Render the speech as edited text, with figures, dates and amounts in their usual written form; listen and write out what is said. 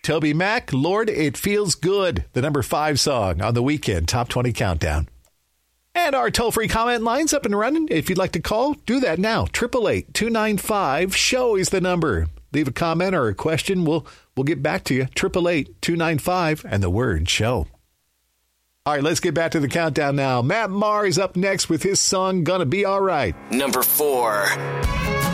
Toby Mac, Lord, It Feels Good, the number 5 song on the Weekend Top 20 Countdown. And our toll-free comment line's up and running. If you'd like to call, do that now. 888-295-SHOW is the number. Leave a comment or a question. We'll get back to you. 888-295 and the word SHOW. All right, let's get back to the countdown now. Matt Maher is up next with his song, Gonna Be All Right. Number 4.